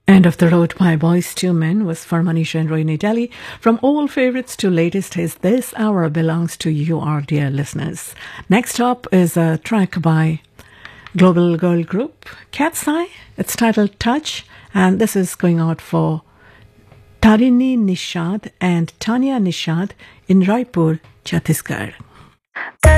End of the Road by Boys to Men was for Manisha and Rohini Delhi. From old favorites to latest hits, this hour belongs to you, our dear listeners. Next up is a track by global girl group Cat's Eye. It's titled Touch, and this is going out for Tarini Nishad and Tanya Nishad in Raipur, Chhattisgarh.